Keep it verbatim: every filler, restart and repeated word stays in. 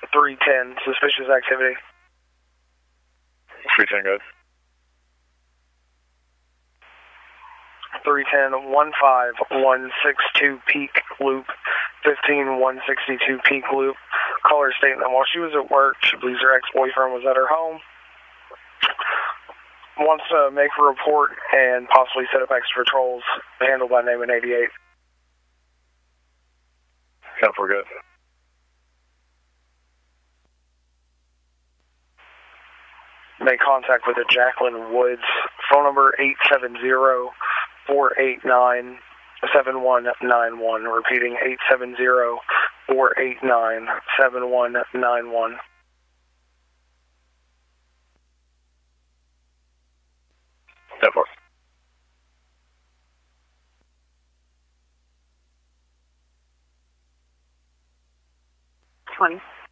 three ten, suspicious activity. three ten, guys. three ten, one five one six two Peak Loop, fifteen one sixty-two Peak Loop. Caller stating that while she was at work, she believes her ex-boyfriend was at her home. Wants to make a report and possibly set up extra patrols handled by name in eighty-eight. ten four, good. Make contact with a Jacqueline Woods. Phone number eight seven zero, four eight nine, seven one nine one. Repeating eight seven zero, four eight nine, seven one nine one. ten four. twenty.